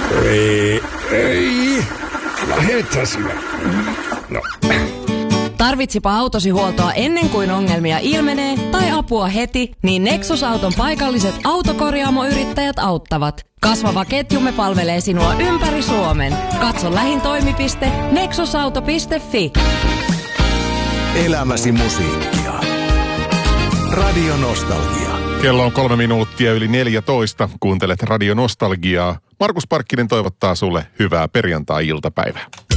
Ei. Lähetä sinä. No. Tarvitsipa autosi huoltoa ennen kuin ongelmia ilmenee tai apua heti, niin Nexus-auton paikalliset autokorjaamoyrittäjät auttavat. Kasvava ketjumme palvelee sinua ympäri Suomen. Katso lähin toimipiste nexusauto.fi. Elämäsi musiikkia. Radio Nostalgia. Kello on 3 minuuttia yli 14. Kuuntelet Radio Nostalgiaa. Markus Parkkinen toivottaa sulle hyvää perjantai-iltapäivää.